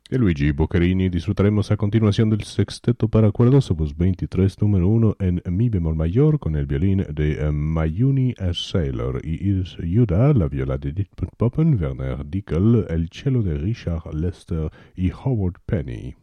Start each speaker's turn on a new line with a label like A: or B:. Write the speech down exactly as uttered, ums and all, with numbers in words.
A: de Luigi Boccherini. Disfrutaremos a continuación del sexteto para cuerdas opus veintitrés número uno en mi bemol mayor con el violín de eh, Mayuni Saylor y Iris Yuda, la viola de Dietmund Poppen, Werner Dickel, el cello de Richard Lester y Howard Penny.